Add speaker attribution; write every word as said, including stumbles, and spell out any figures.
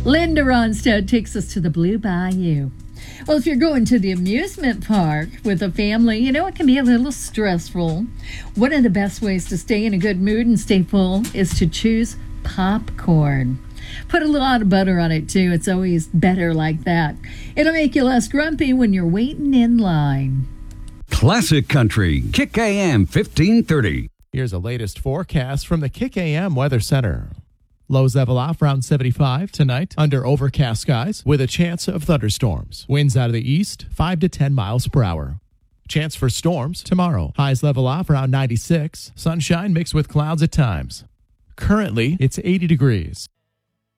Speaker 1: Linda Ronstadt takes us to the Blue Bayou. Well, if you're going to the amusement park with a family, you know, it can be a little stressful. One of the best ways to stay in a good mood and stay full is to choose popcorn. Put a lot of butter on it, too. It's always better like that. It'll make you less grumpy when you're waiting in line.
Speaker 2: Classic Country, Kick A M fifteen thirty.
Speaker 3: Here's the latest forecast from the Kick A M Weather Center. Lows level off around seventy-five tonight under overcast skies with a chance of thunderstorms. Winds out of the east, five to ten miles per hour. Chance for storms tomorrow. Highs level off around ninety-six. Sunshine mixed with clouds at times. Currently, it's eighty degrees.